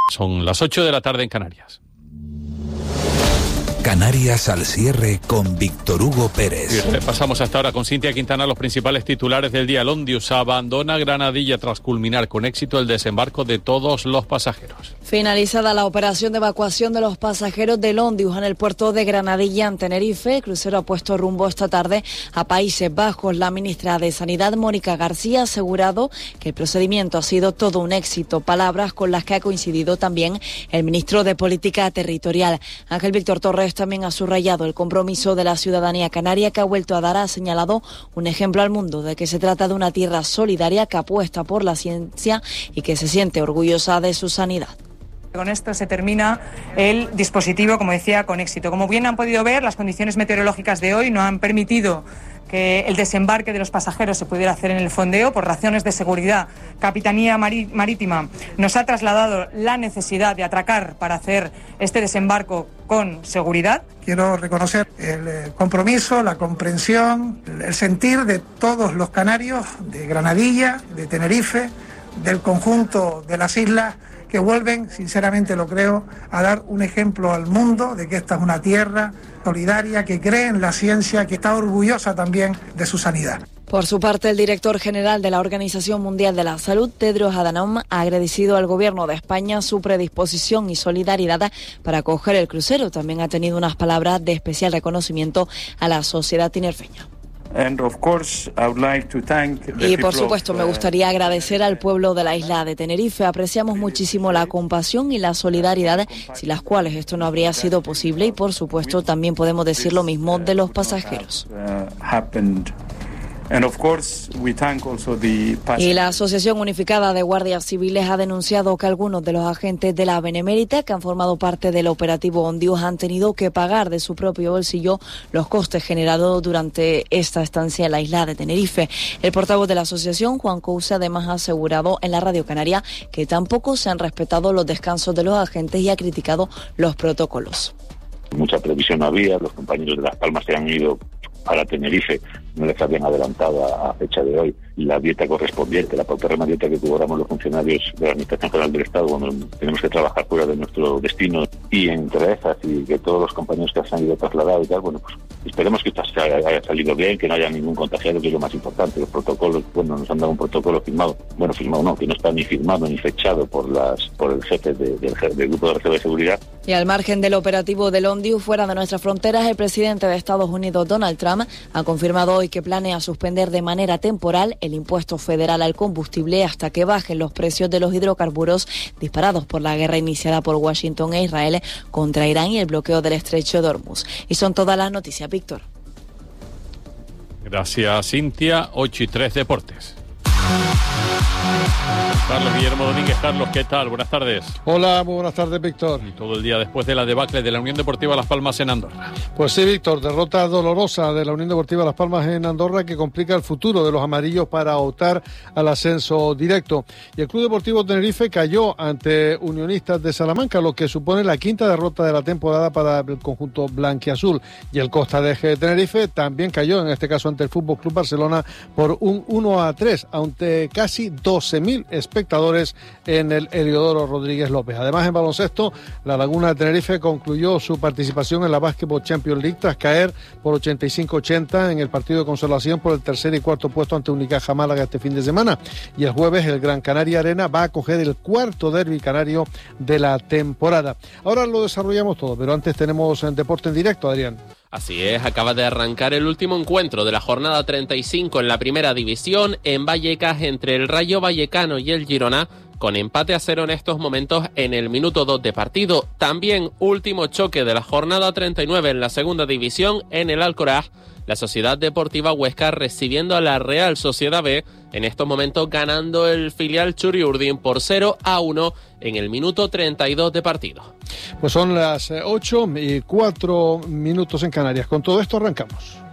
Son las 8 de la tarde en Canarias. Canarias al cierre con Víctor Hugo Pérez. Y repasamos hasta ahora con Cintia Quintana los principales titulares del día. El Ondius abandona Granadilla tras culminar con éxito el desembarco de todos los pasajeros. Finalizada la operación de evacuación de los pasajeros del Ondius en el puerto de Granadilla, en Tenerife, el crucero ha puesto rumbo esta tarde a Países Bajos. La ministra de Sanidad, Mónica García, ha asegurado que el procedimiento ha sido todo un éxito, palabras con las que ha coincidido también el ministro de Política Territorial. Ángel Víctor Torres también ha subrayado el compromiso de la ciudadanía canaria que ha vuelto a dar. Ha señalado un ejemplo al mundo de que se trata de una tierra solidaria que apuesta por la ciencia y que se siente orgullosa de su sanidad. Con esto se termina el dispositivo, como decía, con éxito. Como bien han podido ver, las condiciones meteorológicas de hoy no han permitido que el desembarque de los pasajeros se pudiera hacer en el fondeo. Por razones de seguridad, Capitanía Marítima nos ha trasladado la necesidad de atracar para hacer este desembarco con seguridad. Quiero reconocer el compromiso, la comprensión, el sentir de todos los canarios, de Granadilla, de Tenerife, del conjunto de las islas, que vuelven, sinceramente lo creo, a dar un ejemplo al mundo de que esta es una tierra solidaria, que cree en la ciencia, que está orgullosa también de su sanidad. Por su parte, el director general de la Organización Mundial de la Salud, Tedros Adhanom, ha agradecido al Gobierno de España su predisposición y solidaridad para acoger el crucero. También ha tenido unas palabras de especial reconocimiento a la sociedad tinerfeña. Y por supuesto me gustaría agradecer al pueblo de la isla de Tenerife. Apreciamos muchísimo la compasión y la solidaridad, sin las cuales esto no habría sido posible, y por supuesto también podemos decir lo mismo de los pasajeros. Y la Asociación Unificada de Guardias Civiles ha denunciado que algunos de los agentes de la Benemérita que han formado parte del operativo Ondius han tenido que pagar de su propio bolsillo los costes generados durante esta estancia en la isla de Tenerife. El portavoz de la asociación, Juan Couce, además ha asegurado en la Radio Canaria que tampoco se han respetado los descansos de los agentes y ha criticado los protocolos. Mucha previsión había, los compañeros de Las Palmas se han ido para Tenerife, no les habían adelantado a fecha de hoy la dieta correspondiente, la paupérrima dieta que cobramos los funcionarios de la Administración General del Estado cuando tenemos que trabajar fuera de nuestro destino, y entre esas, y que todos los compañeros que se han ido trasladados y tal, bueno, pues esperemos que esto haya salido bien, que no haya ningún contagiado, que es lo más importante. Los protocolos, bueno, nos han dado un protocolo firmado no, que no está ni firmado ni fechado por el jefe del grupo de reserva de seguridad. Y al margen del operativo del Ondius fuera de nuestras fronteras, el presidente de Estados Unidos, Donald Trump, ha confirmado hoy que planea suspender de manera temporal el impuesto federal al combustible hasta que bajen los precios de los hidrocarburos disparados por la guerra iniciada por Washington e Israel contra Irán y el bloqueo del estrecho de Hormuz. Y son todas las noticias, Víctor. Gracias, Cintia. 8:03 Deportes. Carlos Guillermo Domínguez. Carlos, ¿qué tal? Buenas tardes. Hola, muy buenas tardes, Víctor. Y todo el día después de la debacle de la Unión Deportiva Las Palmas en Andorra. Pues sí, Víctor, derrota dolorosa de la Unión Deportiva Las Palmas en Andorra que complica el futuro de los amarillos para optar al ascenso directo. Y el Club Deportivo Tenerife cayó ante Unionistas de Salamanca, lo que supone la quinta derrota de la temporada para el conjunto blanquiazul. Y el Costa de Tenerife también cayó, en este caso ante el Fútbol Club Barcelona, por un 1-3, ante casi 12.000 espectadores en el Heliodoro Rodríguez López. Además, en baloncesto, la Laguna de Tenerife concluyó su participación en la Basketball Champions League tras caer por 85-80 en el partido de consolación por el tercer y cuarto puesto ante Unicaja Málaga este fin de semana. Y el jueves el Gran Canaria Arena va a acoger el cuarto derbi canario de la temporada. Ahora lo desarrollamos todo, pero antes tenemos deporte en directo, Adrián. Así es, acaba de arrancar el último encuentro de la jornada 35 en la primera división en Vallecas entre el Rayo Vallecano y el Girona, con empate a 0 en estos momentos en el minuto 2 de partido. También último choque de la jornada 39 en la segunda división en el Alcoraz, la Sociedad Deportiva Huesca recibiendo a la Real Sociedad B, en estos momentos ganando el filial Churiurdin por 0-1 en el minuto 32 de partido. Pues son las 8:04 en Canarias. Con todo esto arrancamos.